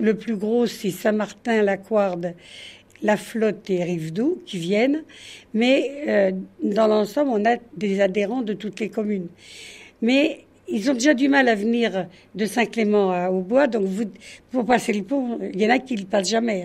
Le plus gros, c'est Saint-Martin, la Couarde, la Flotte et Rivedoux qui viennent. Mais dans l'ensemble, on a des adhérents de toutes les communes. Mais ils ont déjà du mal à venir de Saint-Clément à Aubois. Donc, pour passer le pont, il y en a qui ne le passent jamais.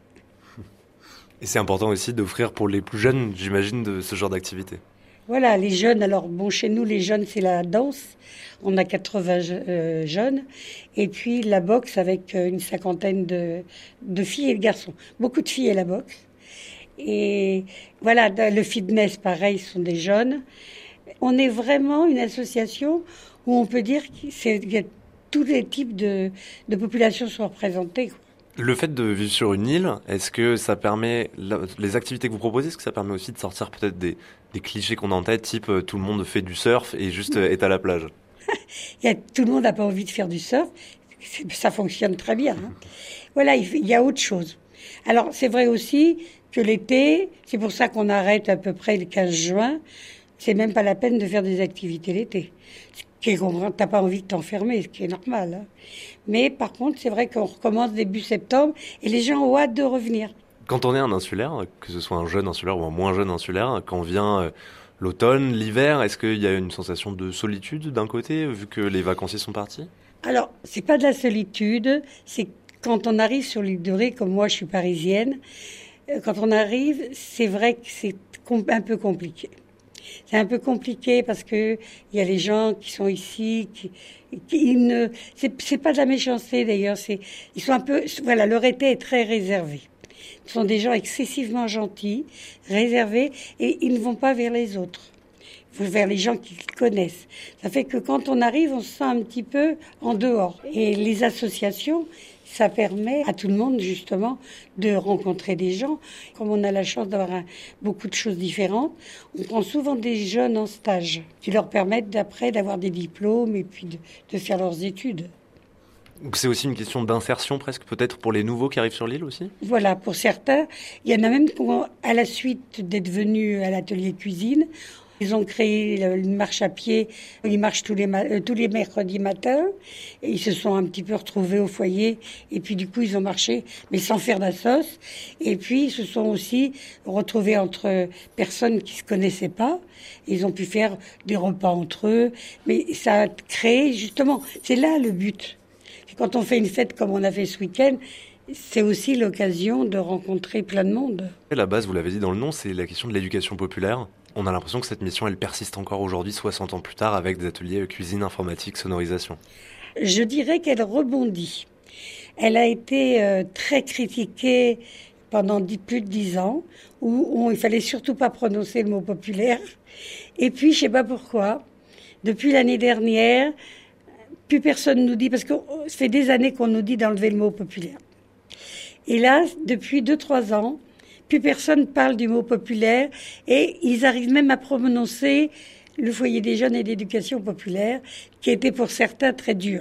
Et c'est important aussi d'offrir pour les plus jeunes, j'imagine, de ce genre d'activité. Voilà, les jeunes. Alors, bon, chez nous, les jeunes, c'est la danse. On a 80 jeunes. Et puis, la boxe avec une cinquantaine de filles et de garçons. Beaucoup de filles à la boxe. Et voilà, le fitness, pareil, sont des jeunes. On est vraiment une association où on peut dire qu'il y a tous les types de populations sont représentées. Le fait de vivre sur une île, est-ce que ça permet, les activités que vous proposez, est-ce que ça permet aussi de sortir peut-être des clichés qu'on a en tête, type tout le monde fait du surf et juste est à la plage? Tout le monde n'a pas envie de faire du surf, ça fonctionne très bien. Voilà, il y a autre chose. Alors, c'est vrai aussi que l'été, c'est pour ça qu'on arrête à peu près le 15 juin, c'est même pas la peine de faire des activités l'été. T'as pas envie de t'enfermer, ce qui est normal. Mais par contre, c'est vrai qu'on recommence début septembre et les gens ont hâte de revenir. Quand on est un insulaire, que ce soit un jeune insulaire ou un moins jeune insulaire, quand vient l'automne, l'hiver, est-ce qu'il y a une sensation de solitude d'un côté, vu que les vacanciers sont partis? Alors, c'est pas de la solitude, c'est quand on arrive sur l'île de Ré, comme moi je suis parisienne, quand on arrive, c'est vrai que c'est un peu compliqué. C'est un peu compliqué parce que il y a les gens qui sont ici, c'est pas de la méchanceté d'ailleurs, ils sont un peu, voilà, leur été est très réservé. Ce sont des gens excessivement gentils, réservés, et ils ne vont pas vers les autres. Ils vont vers les gens qu'ils connaissent. Ça fait que quand on arrive, on se sent un petit peu en dehors. Et les associations, ça permet à tout le monde, justement, de rencontrer des gens. Comme on a la chance d'avoir beaucoup de choses différentes, on prend souvent des jeunes en stage qui leur permettent d'après d'avoir des diplômes et puis de faire leurs études. Donc c'est aussi une question d'insertion presque, peut-être pour les nouveaux qui arrivent sur l'île aussi? Voilà, pour certains, il y en a même qui, à la suite d'être venus à l'atelier cuisine, ils ont créé une marche à pied. Ils marchent tous les mercredis matins. Et ils se sont un petit peu retrouvés au foyer. Et puis du coup, ils ont marché, mais sans faire d'assos. Et puis, ils se sont aussi retrouvés entre personnes qui se connaissaient pas. Ils ont pu faire des repas entre eux. Mais ça a créé, justement, c'est là le but. Quand on fait une fête comme on a fait ce week-end, c'est aussi l'occasion de rencontrer plein de monde. Et la base, vous l'avez dit dans le nom, c'est la question de l'éducation populaire. On a l'impression que cette mission, elle persiste encore aujourd'hui, 60 ans plus tard, avec des ateliers cuisine, informatique, sonorisation. Je dirais qu'elle rebondit. Elle a été très critiquée pendant plus de 10 ans, où il fallait surtout pas prononcer le mot populaire. Et puis, je sais pas pourquoi, depuis l'année dernière, plus personne nous dit, parce que ça fait des années qu'on nous dit d'enlever le mot populaire. Et là, depuis 2-3 ans, plus personne parle du mot populaire et ils arrivent même à prononcer le foyer des jeunes et l'éducation populaire, qui était pour certains très dur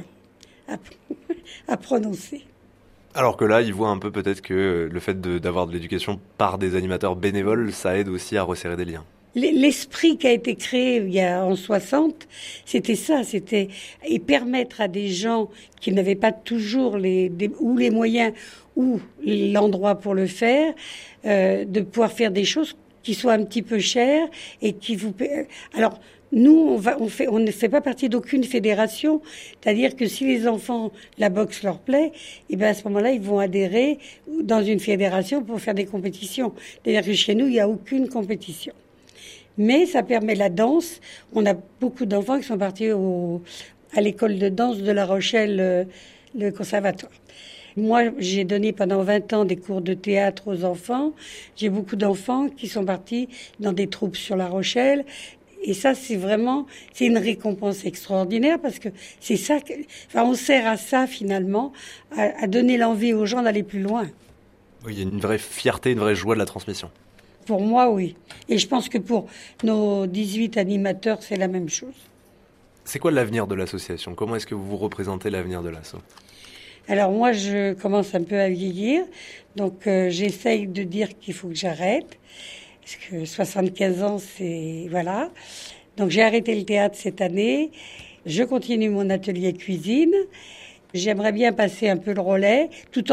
à prononcer. Alors que là, ils voient un peu peut-être que le fait d'avoir de l'éducation par des animateurs bénévoles, ça aide aussi à resserrer des liens. L'esprit qui a été créé il y a en 60, c'était ça, c'était et permettre à des gens qui n'avaient pas toujours les moyens ou l'endroit pour le faire, de pouvoir faire des choses qui soient un petit peu chères et qui vous. Alors nous, on ne fait pas partie d'aucune fédération, c'est-à-dire que si les enfants la boxe leur plaît, et bien à ce moment-là, ils vont adhérer dans une fédération pour faire des compétitions. C'est-à-dire que chez nous, il n'y a aucune compétition. Mais ça permet la danse. On a beaucoup d'enfants qui sont partis à l'école de danse de La Rochelle, le conservatoire. Moi, j'ai donné pendant 20 ans des cours de théâtre aux enfants. J'ai beaucoup d'enfants qui sont partis dans des troupes sur La Rochelle. Et ça, c'est une récompense extraordinaire parce que c'est ça on sert à ça finalement, à donner l'envie aux gens d'aller plus loin. Oui, il y a une vraie fierté, une vraie joie de la transmission. Pour moi, oui. Et je pense que pour nos 18 animateurs, c'est la même chose. C'est quoi l'avenir de l'association? Comment est-ce que vous représentez l'avenir de l'asso? Alors moi, je commence un peu à vieillir, donc j'essaye de dire qu'il faut que j'arrête, parce que 75 ans, c'est... Voilà. Donc j'ai arrêté le théâtre cette année, je continue mon atelier cuisine, J'aimerais bien passer un peu le relais, tout